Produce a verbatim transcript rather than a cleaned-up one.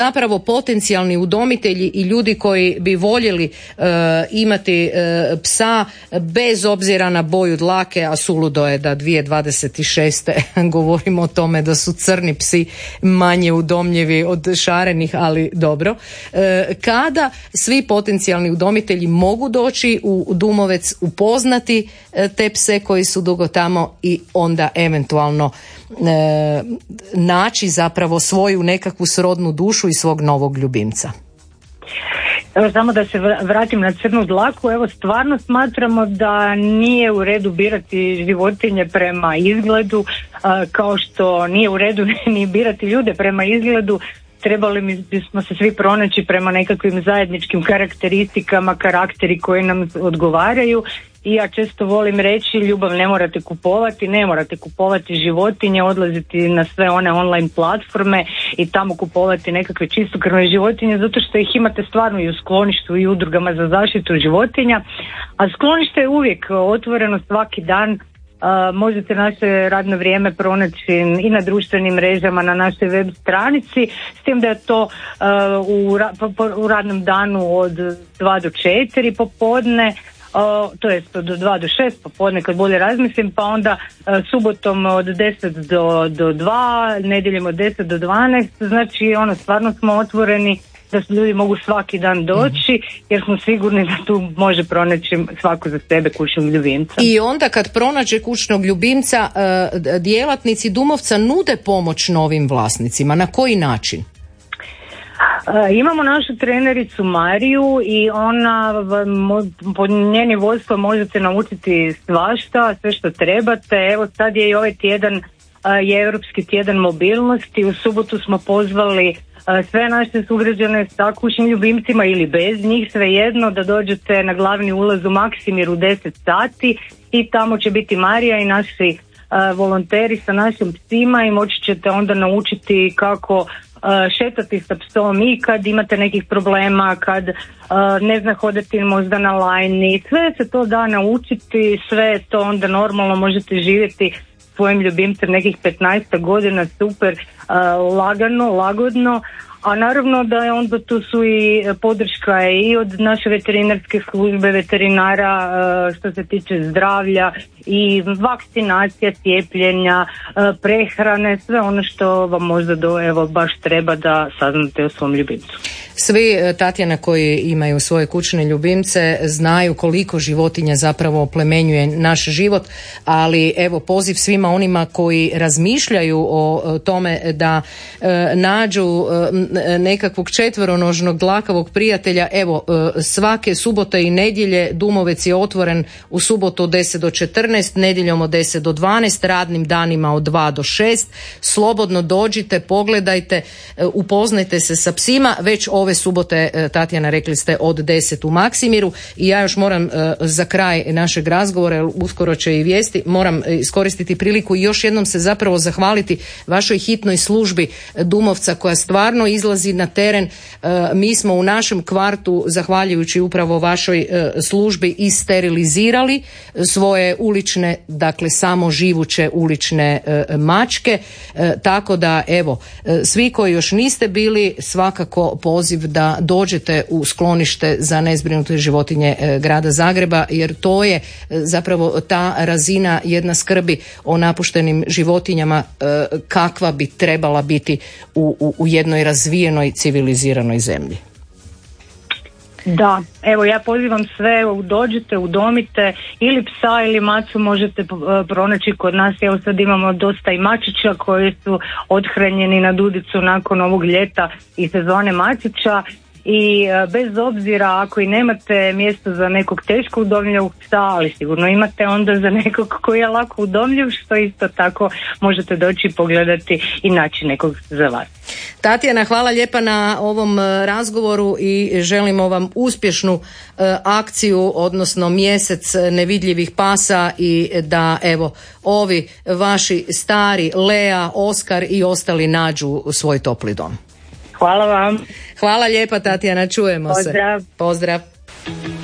zapravo potencijalni udomitelji i ljudi koji bi voljeli e, imati e, psa bez obzira na boju dlake, a suludo je da dvije tisuće dvadeset šeste govorimo o tome da su crni psi manje udomljivi od šarenih, ali dobro. E, kada svi potencijalni udomitelji mogu doći u Dumovec, upoznati e, te pse koji su dugo tamo i onda eventualno e, naći zapravo svoju nekakvu srodnu dušu i svog novog ljubimca. Evo samo da se vratim na crnu dlaku, evo stvarno smatramo da nije u redu birati životinje prema izgledu, kao što nije u redu ni birati ljude prema izgledu. Trebali bismo se svi pronaći prema nekakvim zajedničkim karakteristikama, karakteri koji nam odgovaraju. I ja često volim reći, ljubav ne morate kupovati, ne morate kupovati životinje, odlaziti na sve one online platforme i tamo kupovati nekakve čistokrvne životinje, zato što ih imate stvarno i u skloništu i udrugama za zaštitu životinja, a sklonište je uvijek otvoreno svaki dan. Uh, možete naše radno vrijeme pronaći i na društvenim mrežama, na našoj web stranici, s tim da je to uh, u, ra- po, po, u radnom danu od dva do četiri popodne, uh, to jest od dva do šest popodne kad bolje razmislim, pa onda uh, subotom od deset do, do dva, nedjeljom od deset do dvanaest, znači ono stvarno smo otvoreni da ljudi mogu svaki dan doći, jer smo sigurni da tu može pronaći svako za sebe kućnog ljubimca. I onda kad pronađe kućnog ljubimca, djelatnici Dumovca nude pomoć novim vlasnicima. Na koji način? Uh, imamo našu trenericu Mariju i ona, pod njenim vodstvom možete naučiti svašta, sve što trebate. Evo sad je i ovaj tjedan uh, je Europski tjedan mobilnosti. U subotu smo pozvali sve naše sugrađane sa kućnim ljubimcima ili bez njih, svejedno, da dođete na glavni ulaz u Maksimir u deset sati i tamo će biti Marija i naši uh, volonteri sa našim psima i moći ćete onda naučiti kako uh, šetati sa psom i kad imate nekih problema, kad uh, ne zna hodati možda na lajni, sve se to da naučiti, sve to onda normalno možete živjeti svojim ljubimcem nekih petnaest godina super uh, lagano, lagodno, a naravno da je onda tu su i podrška i od naše veterinarske službe, veterinara uh, što se tiče zdravlja i vakcinacija, cijepljenja, uh, prehrane, sve ono što vam možda do, evo, baš treba da saznate o svom ljubimcu. Svi, Tatjana, koji imaju svoje kućne ljubimce znaju koliko životinja zapravo oplemenjuje naš život, ali evo poziv svima onima koji razmišljaju o tome da e, nađu e, nekakvog četveronožnog dlakavog prijatelja. Evo e, svake subote i nedjelje Dumovec je otvoren u subotu od deset do četrnaest, nedjeljom od deset do dvanaest, radnim danima od dva do šest. Slobodno dođite, pogledajte, e, upoznajte se sa psima. Već ove subote, Tatjana, rekli ste od deset u Maksimiru, i ja još moram za kraj našeg razgovora, uskoro će i vijesti, moram iskoristiti priliku i još jednom se zapravo zahvaliti vašoj hitnoj službi Dumovca koja stvarno izlazi na teren. Mi smo u našem kvartu, zahvaljujući upravo vašoj službi, isterilizirali svoje ulične, dakle samo živuće ulične mačke, tako da evo, svi koji još niste bili, svakako poziv da dođete u sklonište za nezbrinute životinje grada Zagreba, jer to je zapravo ta razina jedna skrbi o napuštenim životinjama kakva bi trebala biti u, u, u jednoj razvijenoj civiliziranoj zemlji. Da, evo ja pozivam sve, dođite, udomite, ili psa ili macu možete pronaći kod nas. Evo sad imamo dosta i mačića koji su othranjeni na Dudicu nakon ovog ljeta i sezone mačića. I bez obzira ako i nemate mjesto za nekog teško udomljivog psa, ali sigurno imate onda za nekog koji je lako udomljiv, što isto tako možete doći i pogledati i naći nekog za vas. Tatjana, hvala lijepa na ovom razgovoru i želimo vam uspješnu uh, akciju, odnosno mjesec nevidljivih pasa, i da evo ovi vaši stari Lea, Oskar i ostali nađu svoj topli dom. Hvala vam. Hvala lijepa, Tatjana, čujemo Pozdrav. se. Pozdrav.